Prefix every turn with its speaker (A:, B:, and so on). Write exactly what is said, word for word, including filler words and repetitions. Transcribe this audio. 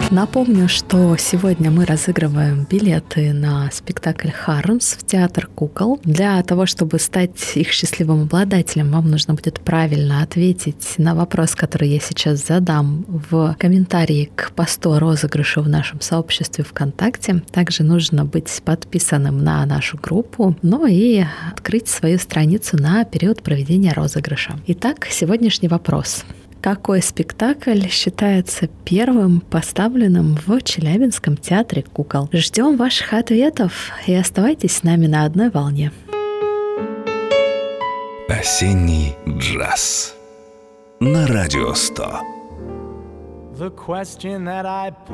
A: Напомню, что сегодня мы разыгрываем билеты на спектакль «Хармс» в театр кукол. Для того, чтобы стать их счастливым обладателем, вам нужно будет правильно ответить на вопрос, который я сейчас задам в комментарии к посту о розыгрыше в нашем сообществе ВКонтакте. Также нужно быть подписанным на нашу группу, ну и открыть свою страницу на период проведения розыгрыша. Итак, сегодняшний вопрос. Какой спектакль считается первым поставленным в Челябинском театре кукол? Ждем ваших ответов и оставайтесь с нами на одной волне.
B: Осенний джаз на Радио сто.